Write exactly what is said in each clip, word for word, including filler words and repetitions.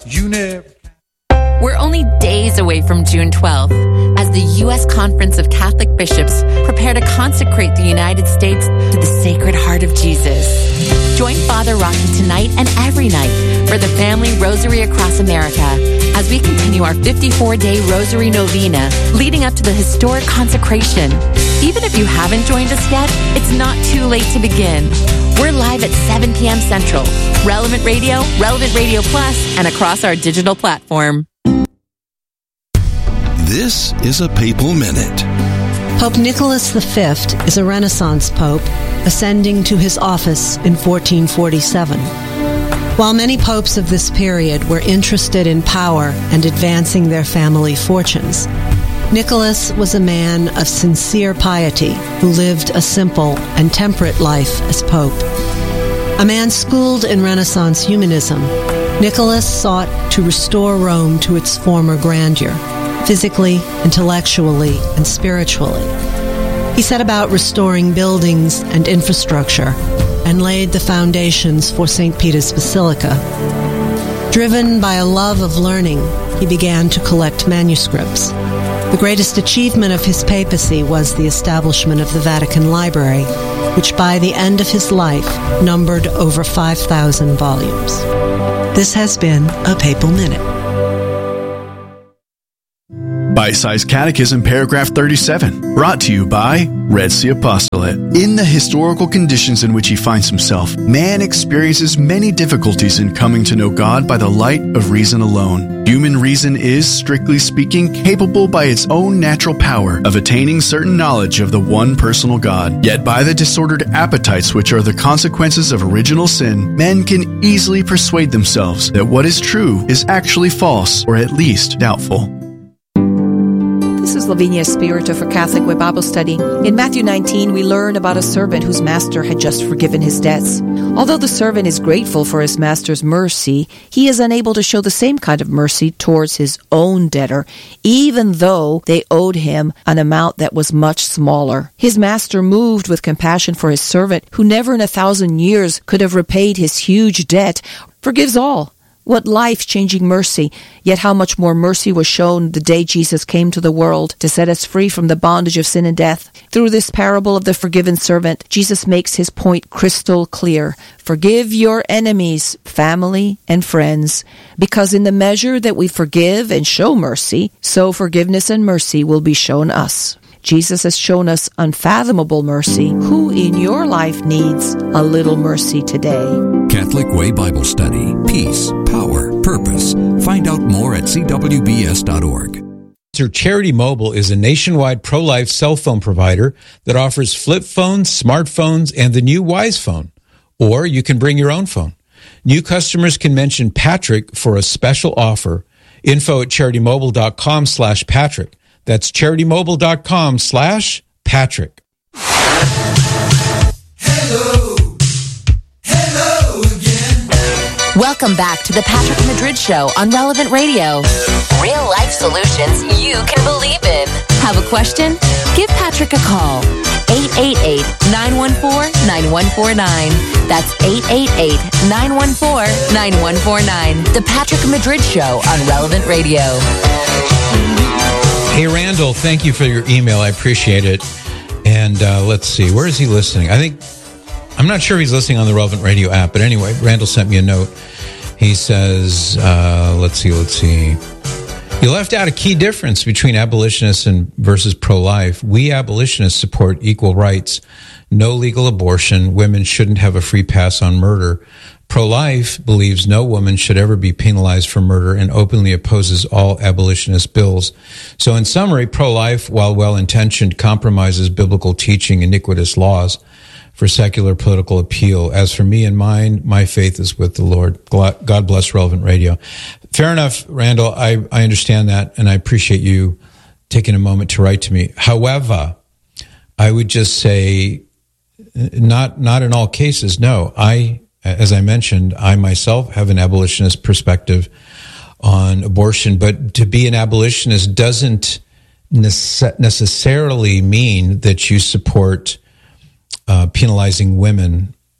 You never... We're only days away from June twelfth as the U S Conference of Catholic Bishops prepare to consecrate the United States to the Sacred Heart of Jesus. Join Father Rocky tonight and every night for the Family Rosary Across America as we continue our fifty-four day Rosary Novena leading up to the historic consecration. Even if you haven't joined us yet, it's not too late to begin. We're live at seven p.m. Central, Relevant Radio, Relevant Radio Plus, and across our digital platform. This is a Papal Minute. Pope Nicholas the Fifth is a Renaissance pope, ascending to his office in fourteen forty-seven. While many popes of this period were interested in power and advancing their family fortunes, Nicholas was a man of sincere piety who lived a simple and temperate life as pope. A man schooled in Renaissance humanism, Nicholas sought to restore Rome to its former grandeur, physically, intellectually, and spiritually. He set about restoring buildings and infrastructure and laid the foundations for Saint Peter's Basilica. Driven by a love of learning, he began to collect manuscripts. The greatest achievement of his papacy was the establishment of the Vatican Library, which by the end of his life numbered over five thousand volumes. This has been a Papal Minute. Bite-sized Catechism, paragraph thirty-seven, brought to you by Red Sea Apostolate. In the historical conditions in which he finds himself, man experiences many difficulties in coming to know God by the light of reason alone. Human reason is, strictly speaking, capable by its own natural power of attaining certain knowledge of the one personal God. Yet by the disordered appetites which are the consequences of original sin, men can easily persuade themselves that what is true is actually false, or at least doubtful. This is Lavinia Spirito for Catholic Way Bible Study. In Matthew nineteen, we learn about a servant whose master had just forgiven his debts. Although the servant is grateful for his master's mercy, he is unable to show the same kind of mercy towards his own debtor, even though they owed him an amount that was much smaller. His master, moved with compassion for his servant, who never in a thousand years could have repaid his huge debt, forgives all. What life-changing mercy, yet how much more mercy was shown the day Jesus came to the world to set us free from the bondage of sin and death. Through this parable of the forgiven servant, Jesus makes his point crystal clear. Forgive your enemies, family and friends, because in the measure that we forgive and show mercy, so forgiveness and mercy will be shown us. Jesus has shown us unfathomable mercy. Who in your life needs a little mercy today? Catholic Way Bible Study. Peace, power, purpose. Find out more at c w b s dot org. Charity Mobile is a nationwide pro-life cell phone provider that offers flip phones, smartphones, and the new Wise Phone. Or you can bring your own phone. New customers can mention Patrick for a special offer. Info at charitymobile.com slash Patrick. That's charitymobile.com slash Patrick. Hello. Hello again. Welcome back to the Patrick Madrid Show on Relevant Radio. Real life solutions you can believe in. Have a question? Give Patrick a call. eight eight eight, nine one four, nine one four nine. That's eight eight eight, nine one four, nine one four nine. The Patrick Madrid Show on Relevant Radio. Hey, Randall, thank you for your email. I appreciate it. And uh, let's see, where is he listening? I think, I'm not sure if he's listening on the Relevant Radio app, but anyway, Randall sent me a note. He says, uh, let's see, let's see. You left out a key difference between abolitionists and versus pro-life. We abolitionists support equal rights, no legal abortion. Women shouldn't have a free pass on murder. Pro-life believes no woman should ever be penalized for murder and openly opposes all abolitionist bills. So in summary, pro-life, while well-intentioned, compromises biblical teaching, iniquitous laws for secular political appeal. As for me and mine, my faith is with the Lord. God bless Relevant Radio. Fair enough, Randall. I, I understand that, and I appreciate you taking a moment to write to me. However, I would just say, not not in all cases, no. I As I mentioned, I myself have an abolitionist perspective on abortion, but to be an abolitionist doesn't nece- necessarily mean that you support uh, penalizing women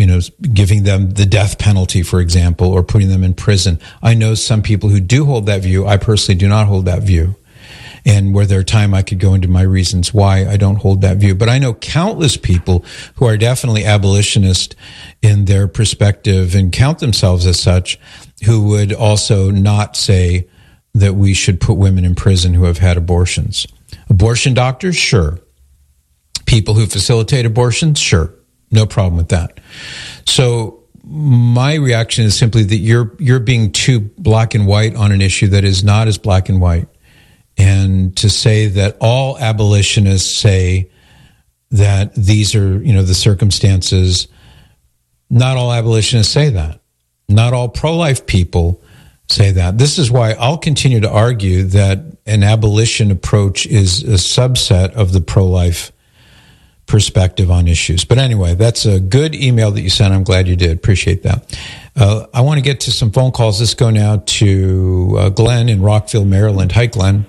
you know, giving them the death penalty, for example, or putting them in prison. I know some people who do hold that view. I personally do not hold that view. And were there time, I could go into my reasons why I don't hold that view. But I know countless people who are definitely abolitionist in their perspective and count themselves as such, who would also not say that we should put women in prison who have had abortions. Abortion doctors, sure. People who facilitate abortions, sure. No problem with that. So my reaction is simply that you're you're being too black and white on an issue that is not as black and white. And to say that all abolitionists say that these are, you know, the circumstances, not all abolitionists say that. Not all pro-life people say that. This is why I'll continue to argue that an abolition approach is a subset of the pro-life perspective on issues. But anyway, that's a good email that you sent. I'm glad you did. Appreciate that. Uh, I want to get to some phone calls. Let's go now to uh, Glenn in Rockville, Maryland. Hi, Glenn.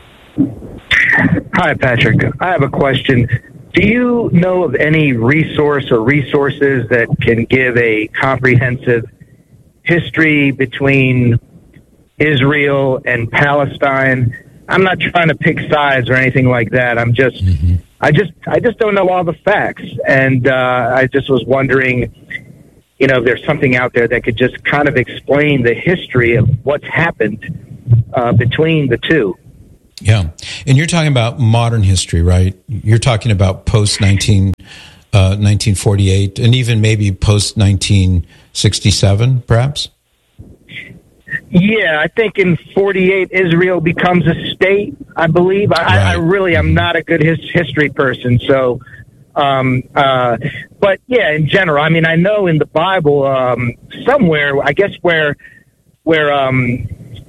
Hi, Patrick. I have a question. Do you know of any resource or resources that can give a comprehensive history between Israel and Palestine? I'm not trying to pick sides or anything like that. I'm just, mm-hmm. I just, I just don't know all the facts, and uh, I just was wondering, you know, if there's something out there that could just kind of explain the history of what's happened uh, between the two. Yeah. And you're talking about modern history, right? You're talking about post nineteen, uh, nineteen forty-eight and even maybe post nineteen sixty-seven, perhaps? Yeah, I think in forty-eight, Israel becomes a state, I believe. I, right. I really am not a good his, history person, so... Um, uh, but yeah, in general, I mean, I know in the Bible, um, somewhere, I guess where, where, um,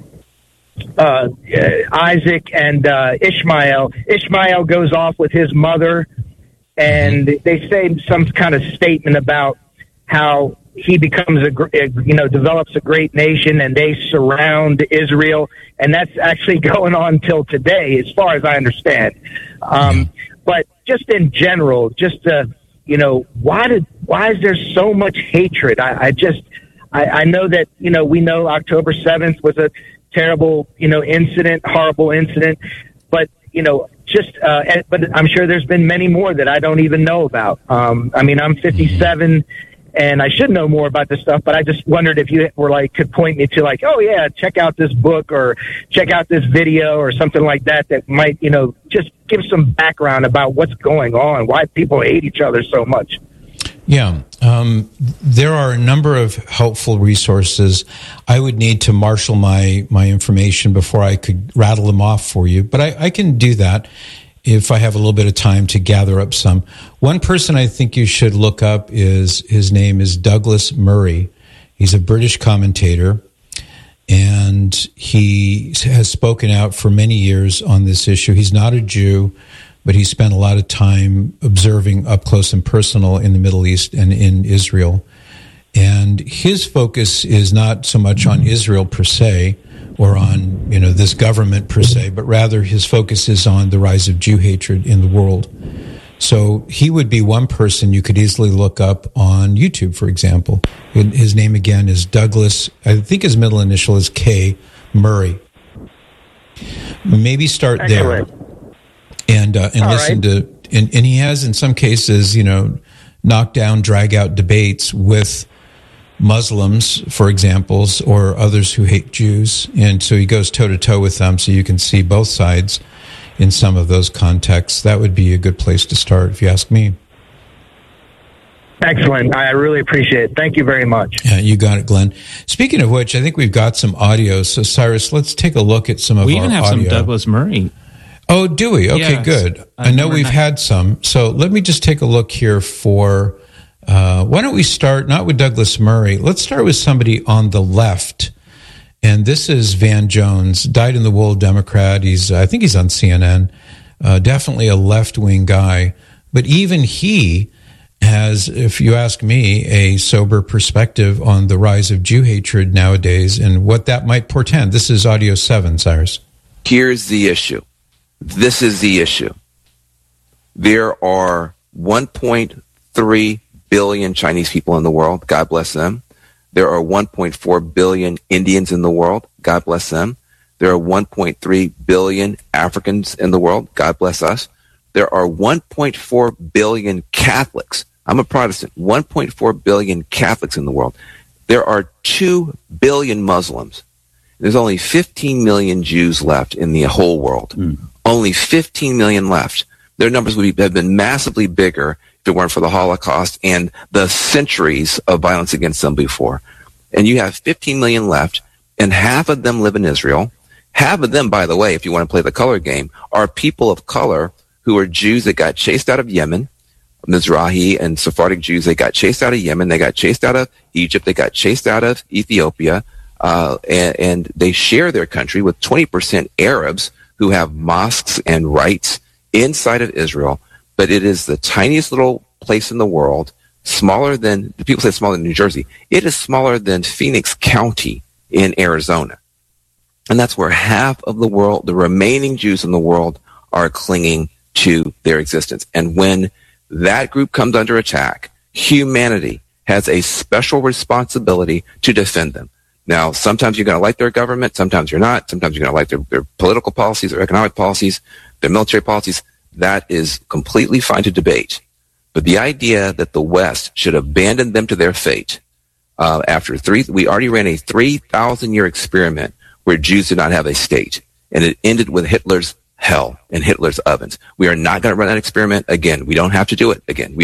uh, Isaac and, uh, Ishmael, Ishmael goes off with his mother, and they say some kind of statement about how he becomes a, you know, develops a great nation, and they surround Israel. And that's actually going on till today, as far as I understand. Um, But just in general, just, uh, you know, why did why is there so much hatred? I, I just, I, I know that, you know, we know October seventh was a terrible, you know, incident, horrible incident. But, you know, just, uh, and, but I'm sure there's been many more that I don't even know about. Um, I mean, I'm fifty-seven. And I should know more about this stuff, but I just wondered if you were like, could point me to like, oh yeah, check out this book or check out this video or something like that, that might, you know, just give some background about what's going on, why people hate each other so much. Yeah. Um, there are a number of helpful resources. I would need to marshal my, my information before I could rattle them off for you, but I, I can do that if I have a little bit of time to gather up some. One person I think you should look up is, his name is Douglas Murray. He's a British commentator, and he has spoken out for many years on this issue. He's not a Jew, but he spent a lot of time observing up close and personal in the Middle East and in Israel. And his focus is not so much on Israel per se, or on, you know, this government per se, but rather his focus is on the rise of Jew hatred in the world. So he would be one person you could easily look up on YouTube, for example. His name again is Douglas, I think his middle initial is K, Murray. Maybe start there and uh, and All listen right. to, and, and he has in some cases, you know, knock down, drag out debates with Muslims, for examples, or others who hate Jews. And so he goes toe-to-toe with them, so you can see both sides in some of those contexts. That would be a good place to start, if you ask me. Excellent. I really appreciate it. Thank you very much. Yeah, you got it, Glenn. Speaking of which, I think we've got some audio. So, Cyrus, let's take a look at some of we our audio. We even have some Douglas Murray. Oh, do we? Okay, yes. good. I know we've had some. So let me just take a look here for... Uh, why don't we start, not with Douglas Murray, let's start with somebody on the left. And this is Van Jones, dyed-in-the-wool Democrat. He's, I think he's on C N N, uh, definitely a left-wing guy. But even he has, if you ask me, a sober perspective on the rise of Jew hatred nowadays and what that might portend. This is audio seven, Cyrus. Here's the issue. This is the issue. There are one point three billion Chinese people in the world. God bless them. There are one point four billion Indians in the world. God bless them. There are one point three billion Africans in the world. God bless us. There are one point four billion Catholics. I'm a Protestant. one point four billion Catholics in the world. There are two billion Muslims. There's only fifteen million Jews left in the whole world. Mm. Only fifteen million left. Their numbers would be, have been massively bigger if it weren't for the Holocaust and the centuries of violence against them before. And you have fifteen million left, and half of them live in Israel. Half of them, by the way, if you want to play the color game, are people of color who are Jews that got chased out of Yemen, Mizrahi and Sephardic Jews. They got chased out of Yemen. They got chased out of Egypt. They got chased out of Ethiopia. Uh, and, and they share their country with twenty percent Arabs who have mosques and rights inside of Israel. But it is the tiniest little place in the world, smaller than, people say it's smaller than New Jersey. It is smaller than Phoenix County in Arizona. And that's where half of the world, the remaining Jews in the world, are clinging to their existence. And when that group comes under attack, humanity has a special responsibility to defend them. Now, sometimes you're going to like their government, sometimes you're not. Sometimes you're going to like their, their political policies, their economic policies, their military policies. That is completely fine to debate. But the idea that the West should abandon them to their fate, uh, after three, we already ran a three thousand year experiment where Jews did not have a state, and it ended with Hitler's hell and Hitler's ovens. We are not going to run that experiment again. We don't have to do it again. We